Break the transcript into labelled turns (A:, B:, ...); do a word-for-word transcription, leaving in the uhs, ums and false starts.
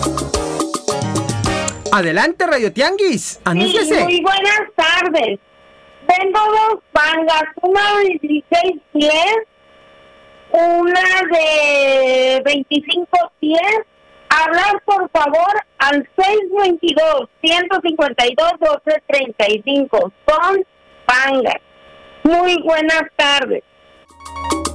A: Adelante, Radio Tianguis, anúnciese.
B: Sí, muy buenas tardes. Tengo dos pangas, una de dieciséis pies, una de veinticinco pies. Hablar, por favor, al seis veintidós, ciento cincuenta y dos, doce treinta y cinco. Son pangas. Muy buenas tardes.